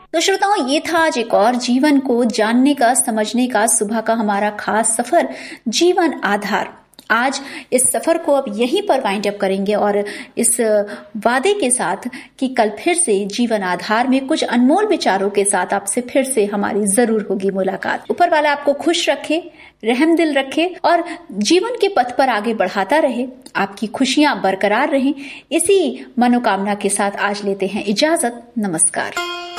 तो श्रोताओं, ये था आज एक और जीवन को जानने का, समझने का सुबह का हमारा खास सफर, जीवन आधार। आज इस सफर को अब यहीं पर वाइंड अप करेंगे और इस वादे के साथ कि कल फिर से जीवन आधार में कुछ अनमोल विचारों के साथ आपसे फिर से हमारी जरूर होगी मुलाकात। ऊपर वाला आपको खुश रखे, रहम दिल रखे और जीवन के पथ पर आगे बढ़ाता रहे, आपकी खुशियां बरकरार रहें। इसी मनोकामना के साथ आज लेते हैं इजाजत। नमस्कार।